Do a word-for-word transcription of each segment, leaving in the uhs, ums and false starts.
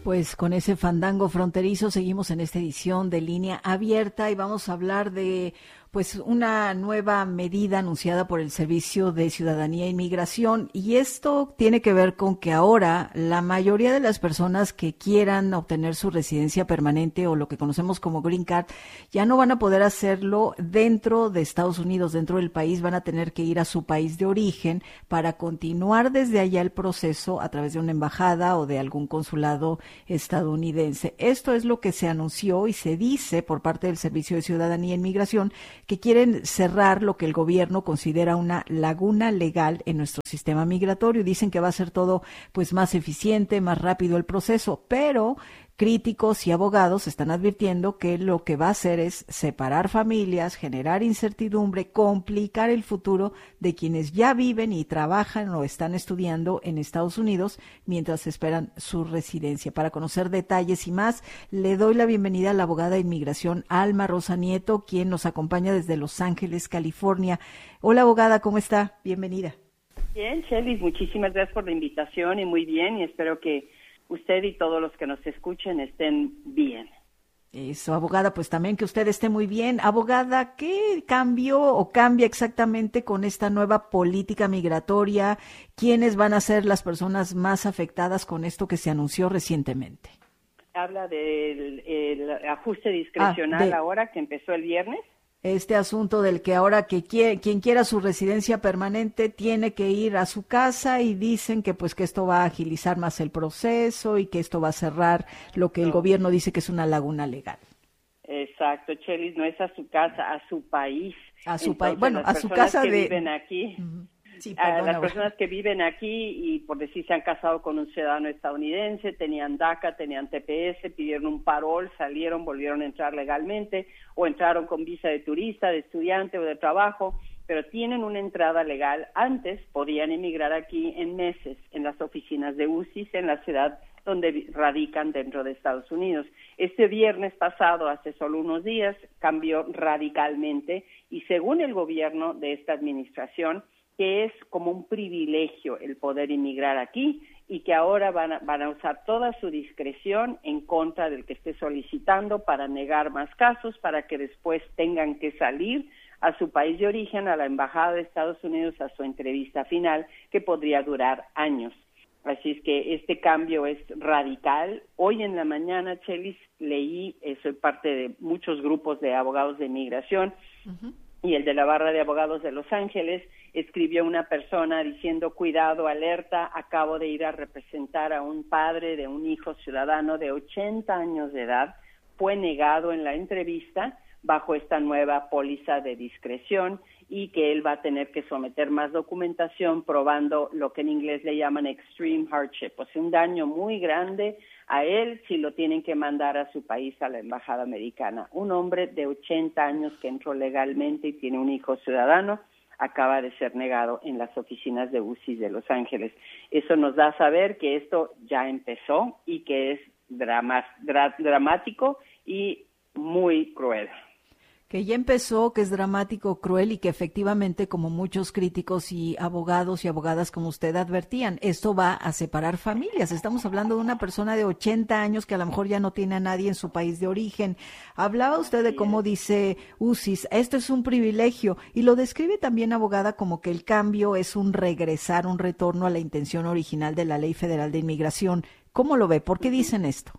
Pues con ese fandango fronterizo seguimos en esta edición de Línea Abierta y vamos a hablar de pues una nueva medida anunciada por el Servicio de Ciudadanía e Inmigración, y esto tiene que ver con que ahora la mayoría de las personas que quieran obtener su residencia permanente o lo que conocemos como Green Card ya no van a poder hacerlo dentro de Estados Unidos, dentro del país, van a tener que ir a su país de origen para continuar desde allá el proceso a través de una embajada o de algún consulado estadounidense. Esto es lo que se anunció y se dice por parte del Servicio de Ciudadanía e Inmigración, que quieren cerrar lo que el gobierno considera una laguna legal en nuestro sistema migratorio. Dicen que va a ser todo pues más eficiente, más rápido el proceso, pero críticos y abogados están advirtiendo que lo que va a hacer es separar familias, generar incertidumbre, complicar el futuro de quienes ya viven y trabajan o están estudiando en Estados Unidos mientras esperan su residencia. Para conocer detalles y más, le doy la bienvenida a la abogada de inmigración Alma Rosa Nieto, quien nos acompaña desde Los Ángeles, California. Hola, abogada, ¿cómo está? Bienvenida. Bien, Shelly, muchísimas gracias por la invitación y muy bien, y espero que usted y todos los que nos escuchen estén bien. Eso, abogada, pues también que usted esté muy bien. Abogada, ¿qué cambió o cambia exactamente con esta nueva política migratoria? ¿Quiénes van a ser las personas más afectadas con esto que se anunció recientemente? Habla del el ajuste discrecional ah, de... ahora que empezó el viernes. Este asunto del que ahora que quiere, quien quiera su residencia permanente tiene que ir a su casa, y dicen que pues que esto va a agilizar más el proceso y que esto va a cerrar lo que el gobierno dice que es una laguna legal. Exacto, Chelis, no es a su casa, a su país. A su país, bueno, a su casa que de... viven aquí. Uh-huh. Sí, a las personas que viven aquí y por decir se han casado con un ciudadano estadounidense, tenían DACA, tenían T P S, pidieron un parol, salieron, volvieron a entrar legalmente o entraron con visa de turista, de estudiante o de trabajo, pero tienen una entrada legal. Antes podían emigrar aquí en meses en las oficinas de U C I S en la ciudad donde radican dentro de Estados Unidos. Este viernes pasado, hace solo unos días, cambió radicalmente y según el gobierno de esta administración, que es como un privilegio el poder inmigrar aquí y que ahora van a, van a usar toda su discreción en contra del que esté solicitando para negar más casos, para que después tengan que salir a su país de origen, a la embajada de Estados Unidos, a su entrevista final, que podría durar años. Así es que este cambio es radical. Hoy en la mañana, Chelis, leí, eh, soy parte de muchos grupos de abogados de inmigración, uh-huh. y el de la Barra de Abogados de Los Ángeles, escribió una persona diciendo, cuidado, alerta, acabo de ir a representar a un padre de un hijo ciudadano de ochenta años de edad, fue negado en la entrevista bajo esta nueva póliza de discreción y que él va a tener que someter más documentación probando lo que en inglés le llaman extreme hardship, o sea, un daño muy grande a él si lo tienen que mandar a su país, a la embajada americana. Un hombre de ochenta años que entró legalmente y tiene un hijo ciudadano, acaba de ser negado en las oficinas de U C I S de Los Ángeles. Eso nos da a saber que esto ya empezó y que es drama, dra, dramático y muy cruel. Que ya empezó, que es dramático, cruel y que efectivamente, como muchos críticos y abogados y abogadas como usted advertían, esto va a separar familias. Estamos hablando de una persona de ochenta años que a lo mejor ya no tiene a nadie en su país de origen. Hablaba usted de cómo dice U C I S, esto es un privilegio, y lo describe también, abogada, como que el cambio es un regresar, un retorno a la intención original de la Ley Federal de Inmigración. ¿Cómo lo ve? ¿Por qué dicen esto?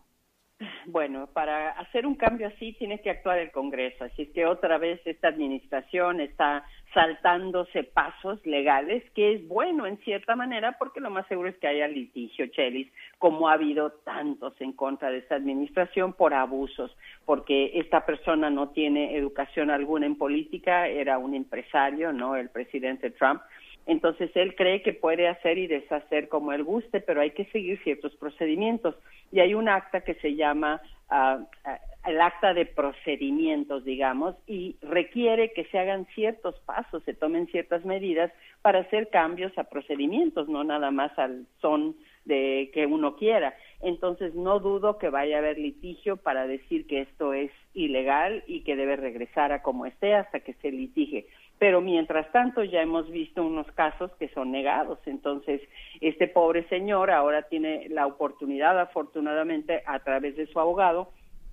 Bueno, para hacer un cambio así tiene que actuar el Congreso, así es que otra vez esta administración está saltándose pasos legales, que es bueno en cierta manera porque lo más seguro es que haya litigio, Chelis, como ha habido tantos en contra de esta administración por abusos, porque esta persona no tiene educación alguna en política, era un empresario, ¿no?, el presidente Trump. Entonces, él cree que puede hacer y deshacer como él guste, pero hay que seguir ciertos procedimientos. Y hay un acta que se llama uh, uh, el acta de procedimientos, digamos, y requiere que se hagan ciertos pasos, se tomen ciertas medidas para hacer cambios a procedimientos, no nada más al son de que uno quiera. entonces no dudo que vaya a haber litigio para decir que esto es ilegal y que debe regresar a como esté hasta que se litigue. Pero mientras tanto ya hemos visto unos casos que son negados, entonces este pobre señor ahora tiene la oportunidad, afortunadamente, a través de su abogado,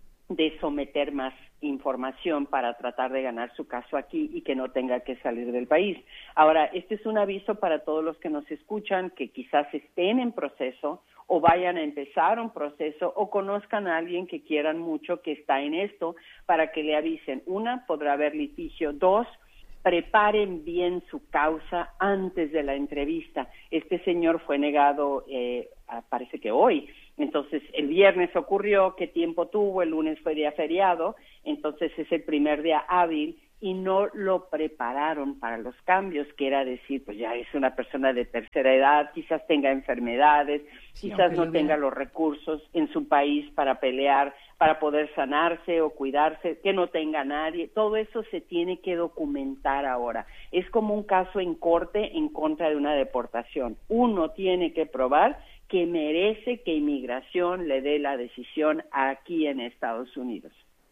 de someter más información para tratar de ganar su caso aquí y que no tenga que salir del país. Ahora, este es un aviso para todos los que nos escuchan, que quizás estén en proceso o vayan a empezar un proceso o conozcan a alguien que quieran mucho que está en esto, para que le avisen. Una, podrá haber litigio. Dos, preparen bien su causa antes de la entrevista. Este señor fue negado, eh, parece que hoy. Entonces, el viernes ocurrió, ¿qué tiempo tuvo? El lunes fue día feriado, entonces es el primer día hábil y no lo prepararon para los cambios, que era decir, pues ya es una persona de tercera edad, quizás tenga enfermedades, sí, quizás no tenga los recursos en su país para pelear, para poder sanarse o cuidarse, que no tenga nadie. Todo eso se tiene que documentar ahora. Es como un caso en corte en contra de una deportación. Uno tiene que probar que merece que inmigración le dé la decisión aquí en Estados Unidos.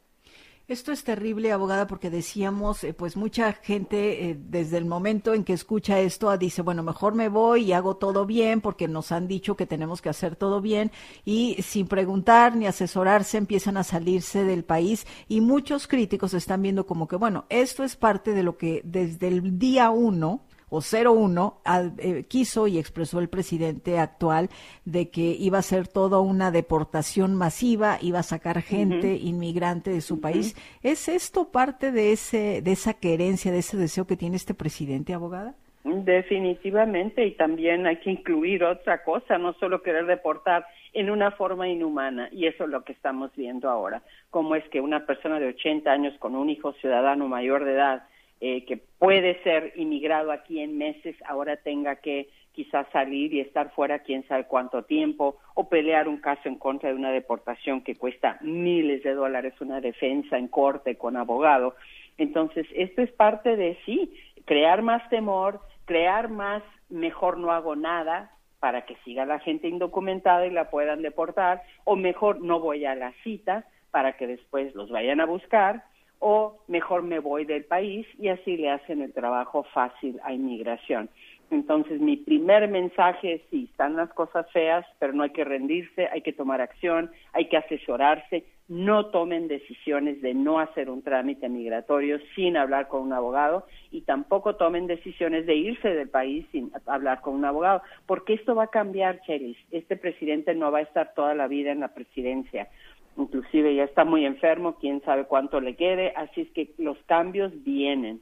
Esto es terrible, abogada, porque decíamos, eh, pues mucha gente eh, desde el momento en que escucha esto dice, bueno, mejor me voy y hago todo bien porque nos han dicho que tenemos que hacer todo bien, y sin preguntar ni asesorarse empiezan a salirse del país, y muchos críticos están viendo como que, bueno, esto es parte de lo que desde el día uno o cero uno eh, quiso y expresó el presidente actual, de que iba a ser toda una deportación masiva, iba a sacar gente uh-huh. inmigrante de su uh-huh. país. ¿Es esto parte de ese de esa querencia, de ese deseo que tiene este presidente, abogada? Definitivamente, y también hay que incluir otra cosa, no solo querer deportar en una forma inhumana, y eso es lo que estamos viendo ahora. Cómo es que una persona de ochenta años con un hijo ciudadano mayor de edad, Eh, que puede ser inmigrado aquí en meses, ahora tenga que quizás salir y estar fuera quién sabe cuánto tiempo, o pelear un caso en contra de una deportación que cuesta miles de dólares, una defensa en corte con abogado. Entonces, esto es parte de, sí, crear más temor, crear más, mejor no hago nada, para que siga la gente indocumentada y la puedan deportar, o mejor no voy a la cita, para que después los vayan a buscar, o mejor me voy del país, y así le hacen el trabajo fácil a inmigración. Entonces, mi primer mensaje es, sí, están las cosas feas, pero no hay que rendirse, hay que tomar acción, hay que asesorarse, no tomen decisiones de no hacer un trámite migratorio sin hablar con un abogado, y tampoco tomen decisiones de irse del país sin hablar con un abogado, porque esto va a cambiar, Chelis. Este presidente no va a estar toda la vida en la presidencia. Inclusive ya está muy enfermo, quién sabe cuánto le quede, así es que los cambios vienen.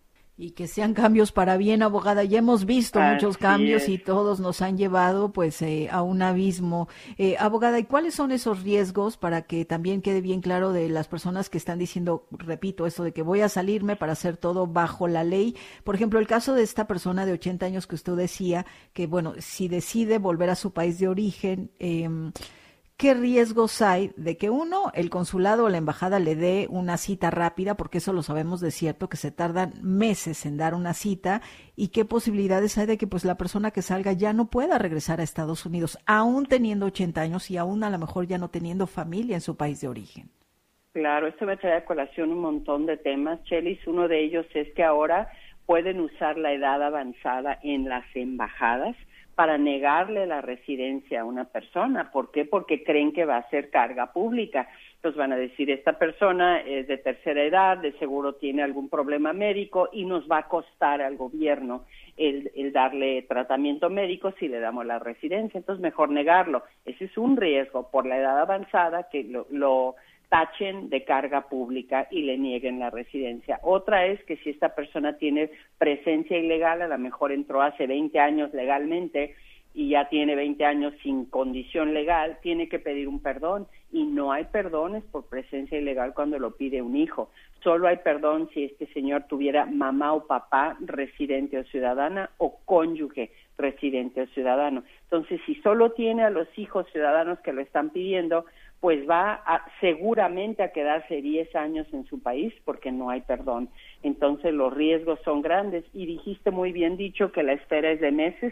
Y que sean cambios para bien, abogada. Ya hemos visto así muchos cambios es. Y todos nos han llevado pues eh, a un abismo. Eh, abogada, ¿y cuáles son esos riesgos, para que también quede bien claro de las personas que están diciendo, repito, esto de que voy a salirme para hacer todo bajo la ley? Por ejemplo, el caso de esta persona de ochenta años que usted decía, que bueno, si decide volver a su país de origen, eh, ¿qué riesgos hay de que uno, el consulado o la embajada le dé una cita rápida, porque eso lo sabemos de cierto, que se tardan meses en dar una cita, y qué posibilidades hay de que pues la persona que salga ya no pueda regresar a Estados Unidos, aún teniendo ochenta años y aún a lo mejor ya no teniendo familia en su país de origen? Claro, esto me trae a colación un montón de temas, Chelis. Uno de ellos es que ahora pueden usar la edad avanzada en las embajadas para negarle la residencia a una persona. ¿Por qué? Porque creen que va a ser carga pública. Entonces van a decir, esta persona es de tercera edad, de seguro tiene algún problema médico y nos va a costar al gobierno el, el darle tratamiento médico si le damos la residencia. Entonces mejor negarlo. Ese es un riesgo por la edad avanzada, que lo, lo tachen de carga pública y le nieguen la residencia. Otra es que si esta persona tiene presencia ilegal, a lo mejor entró hace veinte años legalmente y ya tiene veinte años sin condición legal, tiene que pedir un perdón, y no hay perdones por presencia ilegal cuando lo pide un hijo. Solo hay perdón si este señor tuviera mamá o papá residente o ciudadana, o cónyuge residente o ciudadano. Entonces, si solo tiene a los hijos ciudadanos que lo están pidiendo, pues va a, seguramente a quedarse diez años en su país, porque no hay perdón. Entonces los riesgos son grandes, y dijiste muy bien dicho que la espera es de meses.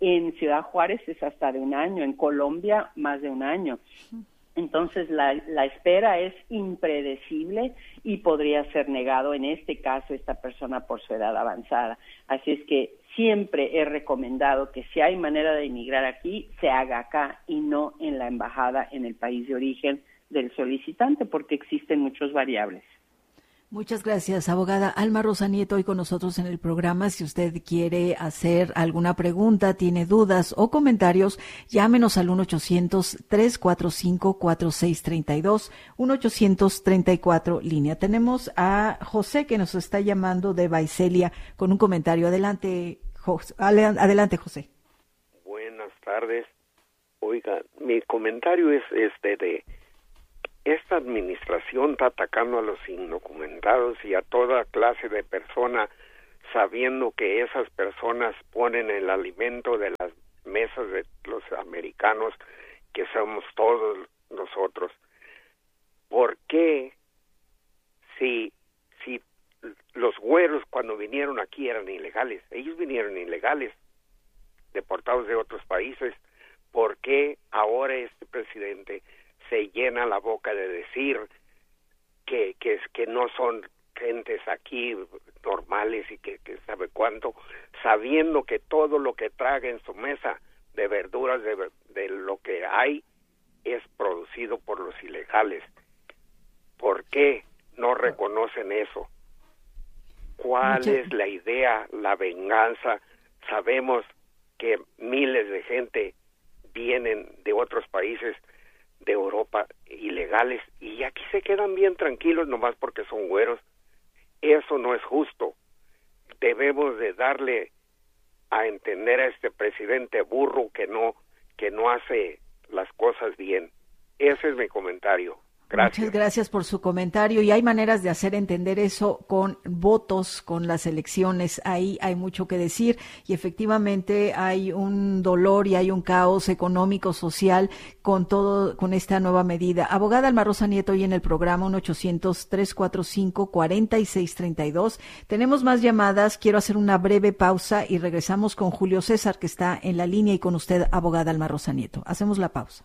En Ciudad Juárez es hasta de un año, en Colombia más de un año. Entonces la, la espera es impredecible y podría ser negado en este caso esta persona por su edad avanzada. Así es que siempre he recomendado que si hay manera de inmigrar aquí, se haga acá y no en la embajada en el país de origen del solicitante, porque existen muchas variables. Muchas gracias, abogada Alma Rosa Nieto, hoy con nosotros en el programa. Si usted quiere hacer alguna pregunta, tiene dudas o comentarios, llámenos al uno ochocientos, tres cuatro cinco, cuatro seis tres dos, uno ochocientos treinta y cuatro línea. Tenemos a José que nos está llamando de Vaiselia con un comentario. Adelante, José. Adelante, José. Buenas tardes. Oiga, mi comentario es este de... Esta administración está atacando a los indocumentados y a toda clase de persona, sabiendo que esas personas ponen el alimento de las mesas de los americanos, que somos todos nosotros. ¿Por qué si, si los güeros cuando vinieron aquí eran ilegales? Ellos vinieron ilegales, deportados de otros países. ¿Por qué ahora este presidente se llena la boca de decir que que que no son gentes aquí normales y que, que sabe cuánto, sabiendo que todo lo que traga en su mesa de verduras, de, de lo que hay, es producido por los ilegales? ¿Por qué no reconocen eso? ¿Cuál Muchas... es la idea, la venganza? Sabemos que miles de gente vienen de otros países de Europa ilegales y aquí se quedan bien tranquilos nomás porque son güeros. Eso no es justo. Debemos de darle a entender a este presidente burro que no que no hace las cosas bien. Ese es mi comentario. Gracias. Muchas gracias por su comentario, y hay maneras de hacer entender eso con votos, con las elecciones. Ahí hay mucho que decir y efectivamente hay un dolor y hay un caos económico, social con todo, con esta nueva medida. Abogada Alma Rosa Nieto, hoy en el programa uno ochocientos, tres cuatro cinco, cuatro seis tres dos. Tenemos más llamadas, quiero hacer una breve pausa y regresamos con Julio César, que está en la línea, y con usted, abogada Alma Rosa Nieto. Hacemos la pausa.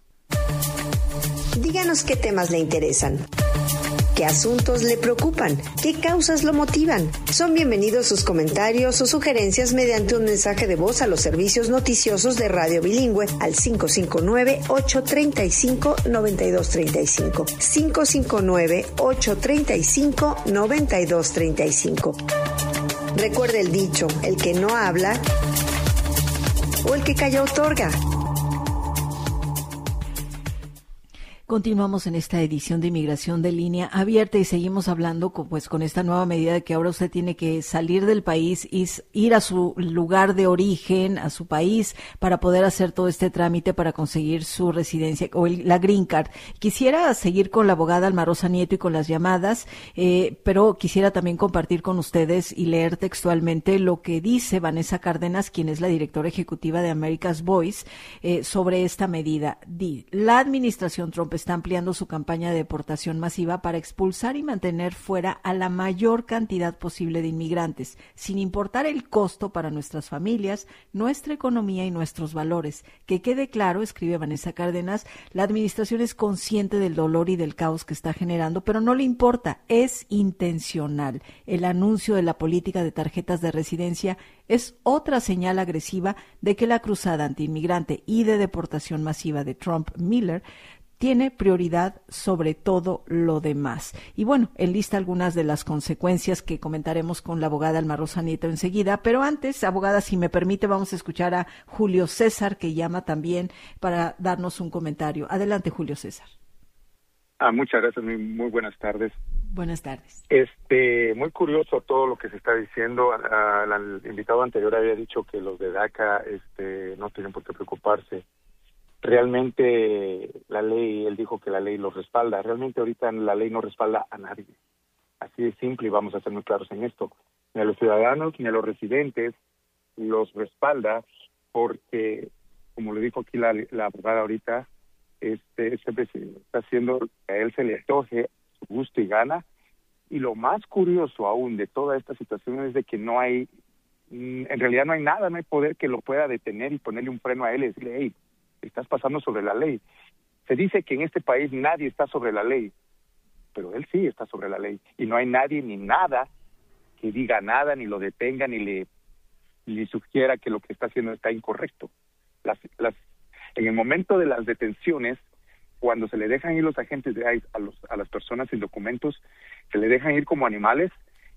Díganos qué temas le interesan, qué asuntos le preocupan, qué causas lo motivan. Son bienvenidos sus comentarios o sugerencias mediante un mensaje de voz a los servicios noticiosos de Radio Bilingüe al cinco cinco nueve, ocho tres cinco, nueve dos tres cinco, cinco cinco nueve, ocho tres cinco, nueve dos tres cinco. Recuerde el dicho, el que no habla o el que calla otorga. Continuamos en esta edición de Inmigración de Línea Abierta y seguimos hablando con, pues, con esta nueva medida de que ahora usted tiene que salir del país y ir a su lugar de origen, a su país, para poder hacer todo este trámite para conseguir su residencia o el, la Green Card. Quisiera seguir con la abogada Alma Rosa Nieto y con las llamadas, eh, pero quisiera también compartir con ustedes y leer textualmente lo que dice Vanessa Cárdenas, quien es la directora ejecutiva de America's Voice, eh, sobre esta medida. Di, la administración Trump está ampliando su campaña de deportación masiva para expulsar y mantener fuera a la mayor cantidad posible de inmigrantes, sin importar el costo para nuestras familias, nuestra economía y nuestros valores. Que quede claro, escribe Vanessa Cárdenas, la administración es consciente del dolor y del caos que está generando, pero no le importa, es intencional. El anuncio de la política de tarjetas de residencia es otra señal agresiva de que la cruzada antiinmigrante y de deportación masiva de Trump-Miller tiene prioridad sobre todo lo demás. Y bueno, enlista algunas de las consecuencias que comentaremos con la abogada Alma Rosa Nieto enseguida, pero antes, abogada, si me permite, vamos a escuchar a Julio César, que llama también para darnos un comentario. Adelante, Julio César. Ah, muchas gracias, muy, muy buenas tardes. Buenas tardes. Este, muy curioso todo lo que se está diciendo. Uh, el invitado anterior había dicho que los de DACA este, no tienen por qué preocuparse. Realmente la ley, él dijo que la ley los respalda. Realmente ahorita la ley no respalda a nadie. Así de simple, y vamos a ser muy claros en esto. Ni a los ciudadanos ni a los residentes los respalda porque, como le dijo aquí la, la abogada ahorita, este siempre está haciendo que a él se le antoje su gusto y gana. Y lo más curioso aún de toda esta situación es de que no hay en realidad no hay nada, no hay poder que lo pueda detener y ponerle un freno a él y decirle, hey, estás pasando sobre la ley. Se dice que en este país nadie está sobre la ley, pero él sí está sobre la ley. Y no hay nadie ni nada que diga nada, ni lo detenga, ni le, ni sugiera que lo que está haciendo está incorrecto. Las, las, en el momento de las detenciones, cuando se le dejan ir los agentes de I C E a, los, a las personas sin documentos, se le dejan ir como animales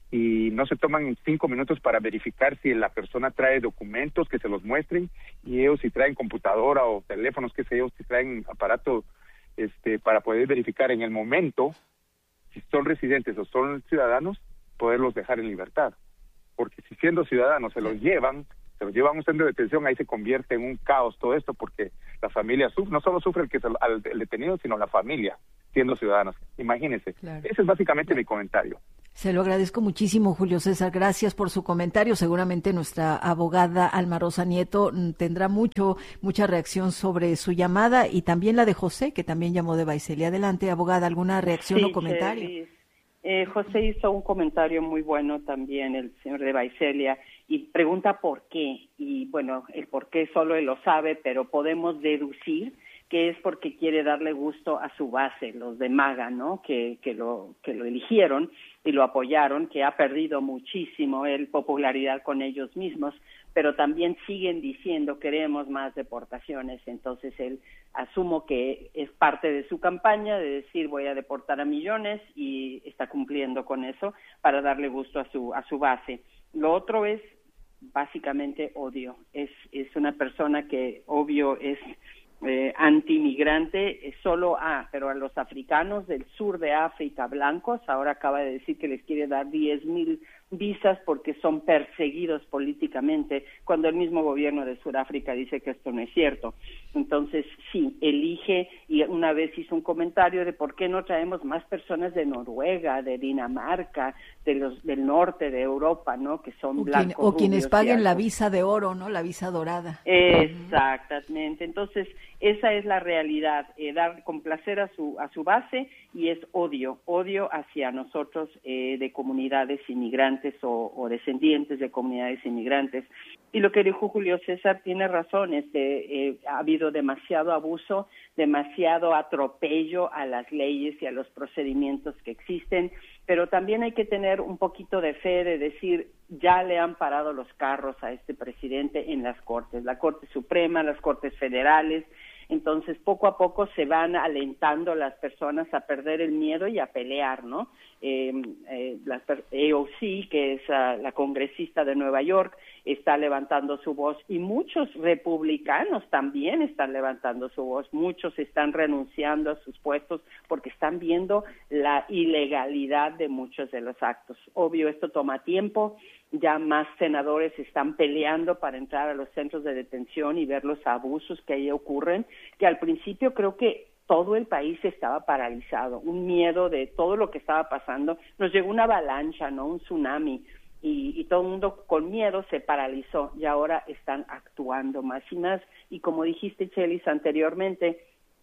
y no se toman cinco minutos para verificar si la persona trae documentos, que se los muestren, y ellos si traen computadora o teléfonos, que sé yo, si traen aparato este, para poder verificar en el momento si son residentes o son ciudadanos, poderlos dejar en libertad. Porque si siendo ciudadanos se los llevan, se los llevan a un centro de detención, ahí se convierte en un caos todo esto, porque la familia sufre, no solo sufre el que es el, el detenido, sino la familia, siendo ciudadanos. Imagínense. Claro. Ese es básicamente mi comentario. Se lo agradezco muchísimo, Julio César. Gracias por su comentario. Seguramente nuestra abogada Alma Rosa Nieto tendrá mucho, mucha reacción sobre su llamada, y también la de José, que también llamó de Baicelia. Adelante, abogada, ¿alguna reacción sí, o comentario? Sí. Eh, José hizo un comentario muy bueno también, el señor de Baicelia, y pregunta por qué. Y bueno, el por qué solo él lo sabe, pero podemos deducir que es porque quiere darle gusto a su base, los de MAGA, ¿no? Que, que lo que lo eligieron y lo apoyaron, que ha perdido muchísimo él popularidad con ellos mismos, pero también siguen diciendo queremos más deportaciones. Entonces él, asumo que es parte de su campaña de decir voy a deportar a millones, y está cumpliendo con eso para darle gusto a su a su base. Lo otro es básicamente odio. Es es una persona que obvio es Eh, anti-migrante, eh, solo a, pero a los africanos del sur de África blancos, ahora acaba de decir que les quiere dar diez mil visas porque son perseguidos políticamente, cuando el mismo gobierno de Sudáfrica dice que esto no es cierto. Entonces, sí, elige, y una vez hizo un comentario de por qué no traemos más personas de Noruega, de Dinamarca, de los del norte de Europa, ¿no? Que son o blancos, quien, o quienes paguen la altos. visa de oro, ¿no? La visa dorada. Exactamente. Entonces, esa es la realidad, eh, dar complacer a su a su base, y es odio, odio hacia nosotros eh, de comunidades inmigrantes o, o descendientes de comunidades inmigrantes. Y lo que dijo Julio César tiene razón, este, eh, ha habido demasiado abuso, demasiado atropello a las leyes y a los procedimientos que existen, pero también hay que tener un poquito de fe de decir, ya le han parado los carros a este presidente en las Cortes, la Corte Suprema, las Cortes Federales. Entonces, poco a poco se van alentando las personas a perder el miedo y a pelear, ¿no? Eh, eh, la A O C, que es uh, la congresista de Nueva York, está levantando su voz, y muchos republicanos también están levantando su voz. Muchos están renunciando a sus puestos porque están viendo la ilegalidad de muchos de los actos. Obvio, esto toma tiempo. Ya más senadores están peleando para entrar a los centros de detención y ver los abusos que ahí ocurren, que al principio creo que todo el país estaba paralizado, un miedo de todo lo que estaba pasando. Nos llegó una avalancha, ¿no? Un tsunami, y, y todo el mundo con miedo se paralizó, y ahora están actuando más y más. Y como dijiste, Chelis, anteriormente,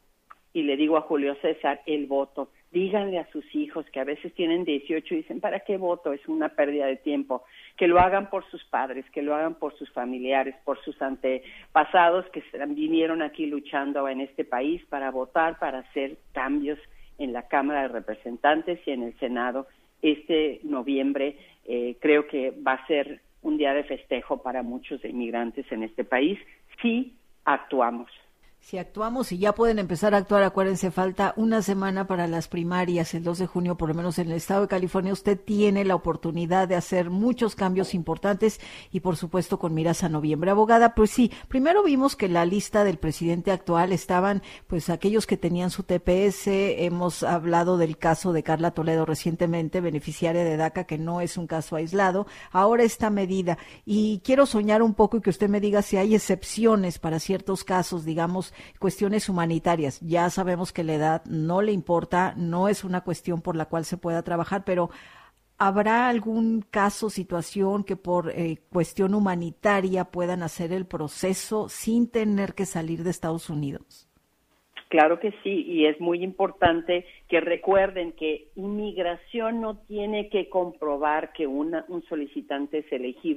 y le digo a Julio César, el voto. Díganle a sus hijos que a veces tienen dieciocho y dicen, ¿para qué voto? Es una pérdida de tiempo. Que lo hagan por sus padres, que lo hagan por sus familiares, por sus antepasados que vinieron aquí luchando en este país para votar, para hacer cambios en la Cámara de Representantes y en el Senado. Este noviembre eh, creo que va a ser un día de festejo para muchos inmigrantes en este país si actuamos. Si actuamos, y ya pueden empezar a actuar, acuérdense, falta una semana para las primarias, el dos de junio, por lo menos en el estado de California. Usted tiene la oportunidad de hacer muchos cambios importantes, y por supuesto con miras a noviembre. Abogada, pues sí, primero vimos que la lista del presidente actual estaban pues aquellos que tenían su T P S. Hemos hablado del caso de Carla Toledo recientemente, beneficiaria de DACA, que no es un caso aislado. Ahora esta medida, y quiero soñar un poco y que usted me diga si hay excepciones para ciertos casos, digamos, cuestiones humanitarias. Ya sabemos que la edad no le importa, no es una cuestión por la cual se pueda trabajar, pero ¿habrá algún caso, situación que por eh, cuestión humanitaria puedan hacer el proceso sin tener que salir de Estados Unidos? Claro que sí, y es muy importante que recuerden que inmigración no tiene que comprobar que una, un solicitante es elegible.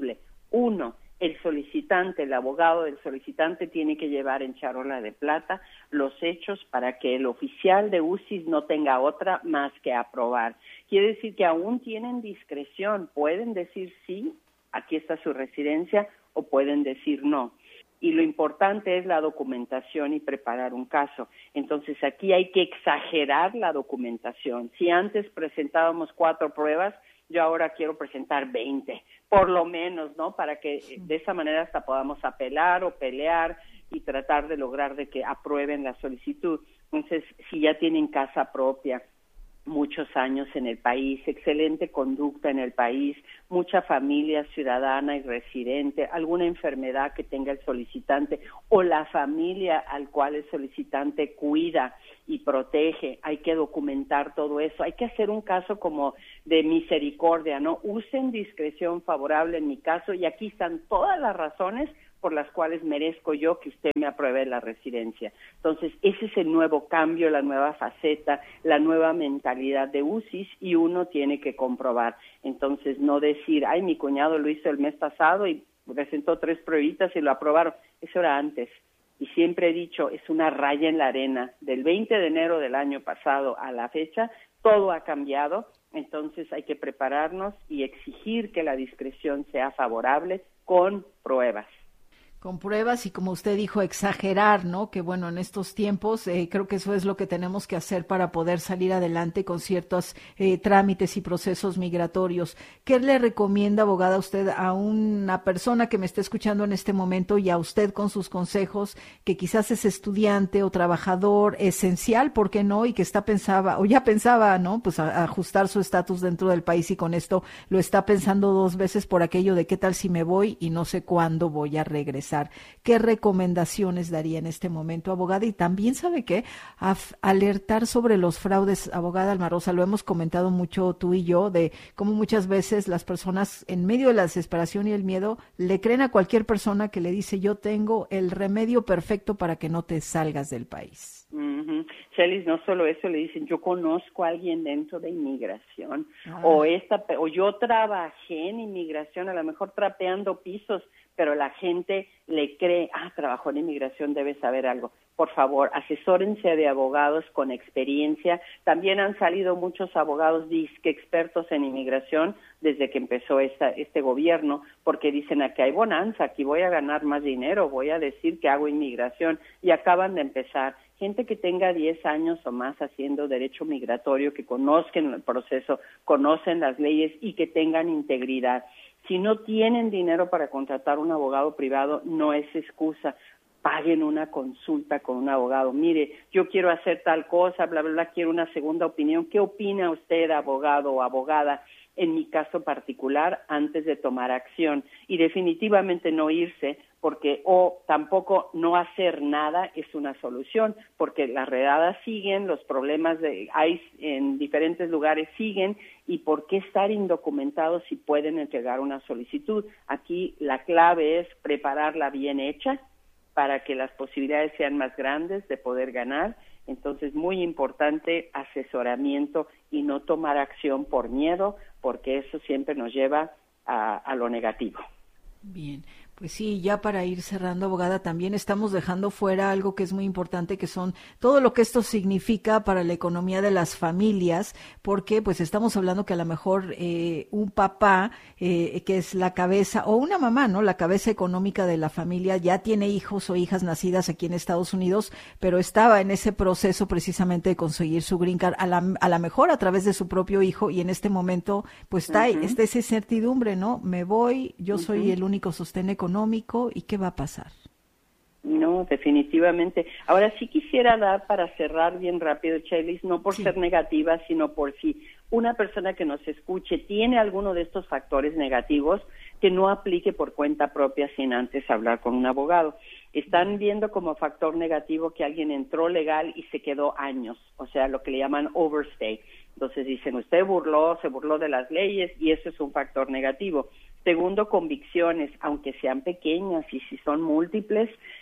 Uno, el solicitante, el abogado del solicitante tiene que llevar en charola de plata los hechos para que el oficial de U C I S no tenga otra más que aprobar. Quiere decir que aún tienen discreción, pueden decir sí, aquí está su residencia, o pueden decir no. Y lo importante es la documentación y preparar un caso. Entonces aquí hay que exagerar la documentación. Si antes presentábamos cuatro pruebas, yo ahora quiero presentar veinte, por lo menos, ¿no? Para que de esa manera hasta podamos apelar o pelear y tratar de lograr de que aprueben la solicitud. Entonces, si ya tienen casa propia, muchos años en el país, excelente conducta en el país, mucha familia ciudadana y residente, alguna enfermedad que tenga el solicitante o la familia al cual el solicitante cuida y protege, hay que documentar todo eso, hay que hacer un caso como de misericordia, ¿no? Usen discreción favorable en mi caso y aquí están todas las razones por las cuales merezco yo que usted me apruebe la residencia. Entonces, ese es el nuevo cambio, la nueva faceta, la nueva mentalidad de U C I S y uno tiene que comprobar. Entonces, no decir, ay, mi cuñado lo hizo el mes pasado y presentó tres pruebitas y lo aprobaron. Eso era antes. Y siempre he dicho, es una raya en la arena. Del veinte de enero del año pasado a la fecha, todo ha cambiado. Entonces, hay que prepararnos y exigir que la discreción sea favorable con pruebas. Con pruebas y, como usted dijo, exagerar, ¿no? Que bueno, en estos tiempos eh, creo que eso es lo que tenemos que hacer para poder salir adelante con ciertos eh, trámites y procesos migratorios. ¿Qué le recomienda, abogada, usted a una persona que me esté escuchando en este momento y a usted con sus consejos, que quizás es estudiante o trabajador esencial, ¿por qué no? Y que está pensaba, o ya pensaba, ¿no? Pues a, a ajustar su estatus dentro del país y con esto lo está pensando dos veces por aquello de qué tal si me voy y no sé cuándo voy a regresar. ¿Qué recomendaciones daría en este momento, abogada? Y también, ¿sabe qué? Af- alertar sobre los fraudes, abogada Alma Rosa, lo hemos comentado mucho tú y yo, de cómo muchas veces las personas, en medio de la desesperación y el miedo, le creen a cualquier persona que le dice, yo tengo el remedio perfecto para que no te salgas del país. Uh-huh. Celis, no solo eso, le dicen, yo conozco a alguien dentro de inmigración, ah. o esta, o yo trabajé en inmigración, a lo mejor trapeando pisos, pero la gente le cree, ah, trabajó en inmigración, debe saber algo. Por favor, asesórense de abogados con experiencia. También han salido muchos abogados disque expertos en inmigración desde que empezó esta, este gobierno, porque dicen, aquí hay bonanza, aquí voy a ganar más dinero, voy a decir que hago inmigración, y acaban de empezar. Gente que tenga diez años o más haciendo derecho migratorio, que conozcan el proceso, conocen las leyes y que tengan integridad. Si no tienen dinero para contratar un abogado privado, no es excusa. Paguen una consulta con un abogado. Mire, yo quiero hacer tal cosa, bla, bla, bla, quiero una segunda opinión. ¿Qué opina usted, abogado o abogada, en mi caso particular, antes de tomar acción? Y definitivamente no irse, porque o tampoco no hacer nada es una solución, porque las redadas siguen, los problemas de I C E en diferentes lugares siguen, y por qué estar indocumentados si pueden entregar una solicitud. Aquí la clave es prepararla bien hecha para que las posibilidades sean más grandes de poder ganar. Entonces, muy importante asesoramiento y no tomar acción por miedo, porque eso siempre nos lleva a, a lo negativo. Bien, pues sí, ya para ir cerrando, abogada, también estamos dejando fuera algo que es muy importante, que son todo lo que esto significa para la economía de las familias, porque pues estamos hablando que a lo mejor eh, un papá, eh, que es la cabeza, o una mamá, ¿no? La cabeza económica de la familia, ya tiene hijos o hijas nacidas aquí en Estados Unidos, pero estaba en ese proceso precisamente de conseguir su green card, a la, a la mejor a través de su propio hijo, y en este momento pues está, uh-huh. está esa incertidumbre, ¿no? Me voy, yo uh-huh. soy el único sostén económico, económico, ¿y qué va a pasar? No, definitivamente. Ahora sí quisiera dar, para cerrar bien rápido, Chelis, no por sí. ser negativa, sino por si una persona que nos escuche tiene alguno de estos factores negativos, que no aplique por cuenta propia sin antes hablar con un abogado. Están viendo como factor negativo que alguien entró legal y se quedó años, o sea, lo que le llaman overstay. Entonces dicen, usted burló, se burló de las leyes, y eso es un factor negativo. Segundo, convicciones, aunque sean pequeñas, y si son múltiples,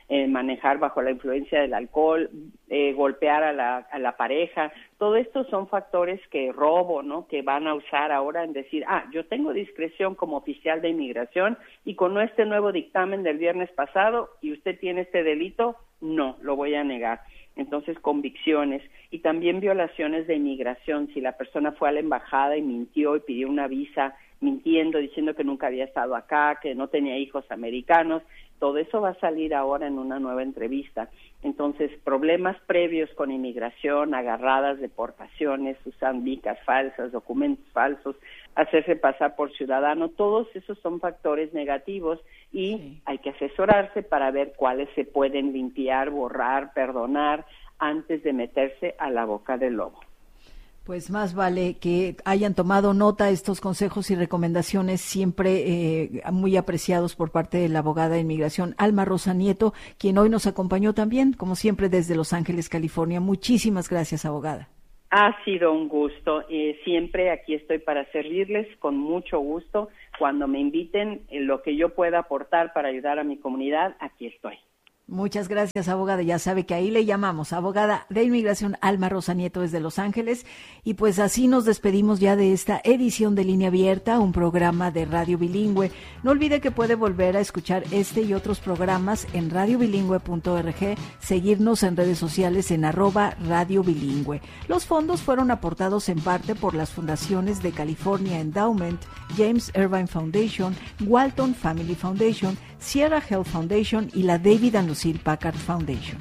eh, manejar bajo la influencia del alcohol, eh, golpear a la, a la pareja. Todo esto son factores que robo, ¿no? Que van a usar ahora en decir, ah, yo tengo discreción como oficial de inmigración y con este nuevo dictamen del viernes pasado y usted tiene este delito, no, lo voy a negar. Entonces, convicciones y también violaciones de inmigración. Si la persona fue a la embajada y mintió y pidió una visa mintiendo, diciendo que nunca había estado acá, que no tenía hijos americanos, todo eso va a salir ahora en una nueva entrevista. Entonces, problemas previos con inmigración, agarradas, deportaciones, usan vicas falsas, documentos falsos, hacerse pasar por ciudadano, todos esos son factores negativos y sí. hay que asesorarse para ver cuáles se pueden limpiar, borrar, perdonar antes de meterse a la boca del lobo. Pues más vale que hayan tomado nota estos consejos y recomendaciones siempre eh, muy apreciados por parte de la abogada de inmigración Alma Rosa Nieto, quien hoy nos acompañó también, como siempre, desde Los Ángeles, California. Muchísimas gracias, abogada. Ha sido un gusto. Eh, siempre aquí estoy para servirles con mucho gusto. Cuando me inviten, en lo que yo pueda aportar para ayudar a mi comunidad, aquí estoy. Muchas gracias, abogada. Ya sabe que ahí le llamamos, abogada de inmigración Alma Rosa Nieto desde Los Ángeles. Y pues así nos despedimos ya de esta edición de Línea Abierta, un programa de Radio Bilingüe. No olvide que puede volver a escuchar este y otros programas en radio bilingüe punto org, seguirnos en redes sociales en arroba Radio Bilingüe. Los fondos fueron aportados en parte por las fundaciones de California Endowment, James Irvine Foundation, Walton Family Foundation, Sierra Health Foundation y la David and Lucille Packard Foundation.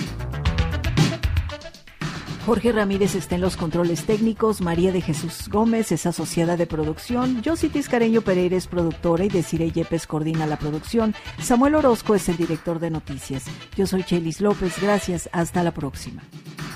Jorge Ramírez está en los controles técnicos, María de Jesús Gómez es asociada de producción, Josie Tiscareño Pereira es productora y Desiree Yepes coordina la producción, Samuel Orozco es el director de noticias. Yo soy Chelis López, gracias, hasta la próxima.